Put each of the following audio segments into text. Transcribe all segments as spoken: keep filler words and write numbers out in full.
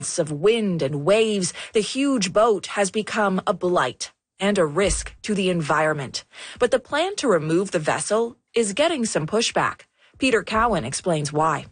of wind and waves, the huge boat has become a blight and a risk to the environment. But the plan to remove the vessel is getting some pushback. Peter Cowan explains why.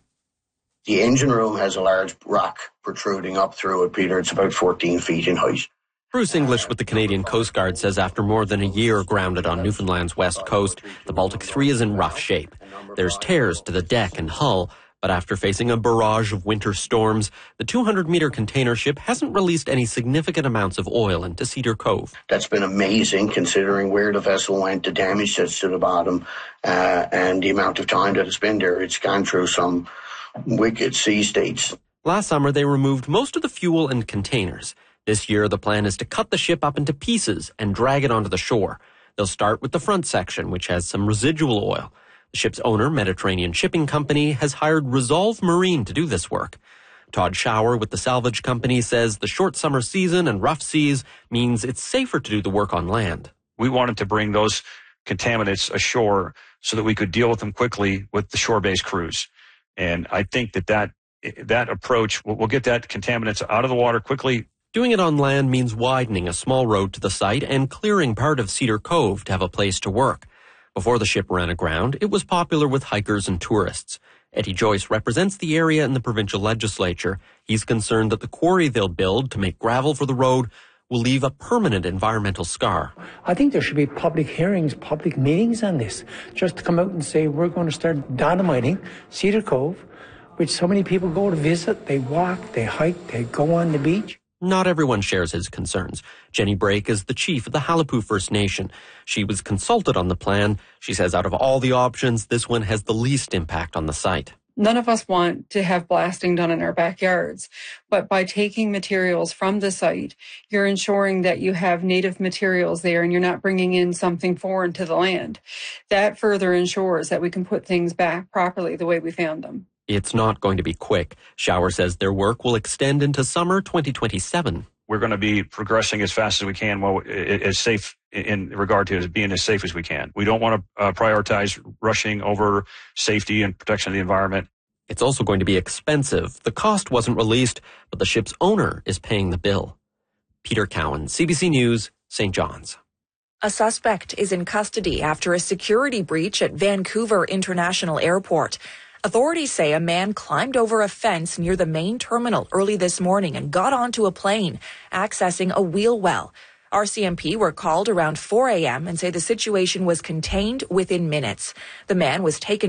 The engine room has a large rock protruding up through it, Peter. It's about fourteen feet in height. Bruce English with the Canadian Coast Guard says after more than a year grounded on Newfoundland's west coast, the Baltic three is in rough shape. There's tears to the deck and hull, but after facing a barrage of winter storms, the two hundred meter container ship hasn't released any significant amounts of oil into Cedar Cove. That's been amazing considering where the vessel went, the damage that's to the bottom, uh, and the amount of time that it's been there. It's gone through some wicked sea states. Last summer, they removed most of the fuel and containers. This year, the plan is to cut the ship up into pieces and drag it onto the shore. They'll start with the front section, which has some residual oil. The ship's owner, Mediterranean Shipping Company, has hired Resolve Marine to do this work. Todd Shower with the salvage company says the short summer season and rough seas means it's safer to do the work on land. We wanted to bring those contaminants ashore so that we could deal with them quickly with the shore-based crews. And I think that that, that approach, we'll get that contaminants out of the water quickly. Doing it on land means widening a small road to the site and clearing part of Cedar Cove to have a place to work. Before the ship ran aground, it was popular with hikers and tourists. Eddie Joyce represents the area in the provincial legislature. He's concerned that the quarry they'll build to make gravel for the road will leave a permanent environmental scar. I think there should be public hearings, public meetings on this, just to come out and say we're going to start dynamiting Cedar Cove, which so many people go to visit. They walk, they hike, they go on the beach. Not everyone shares his concerns. Jenny Brake is the chief of the Halapu First Nation. She was consulted on the plan. She says out of all the options, this one has the least impact on the site. None of us want to have blasting done in our backyards, but by taking materials from the site, you're ensuring that you have native materials there and you're not bringing in something foreign to the land. That further ensures that we can put things back properly the way we found them. It's not going to be quick. Shower says their work will extend into summer twenty twenty-seven. We're going to be progressing as fast as we can, well, as safe in regard to as being as safe as we can. We don't want to uh, prioritize rushing over safety and protection of the environment. It's also going to be expensive. The cost wasn't released, but the ship's owner is paying the bill. Peter Cowan, C B C News, Saint John's. A suspect is in custody after a security breach at Vancouver International Airport. Authorities say a man climbed over a fence near the main terminal early this morning and got onto a plane, accessing a wheel well. R C M P were called around four a.m. and say the situation was contained within minutes. The man was taken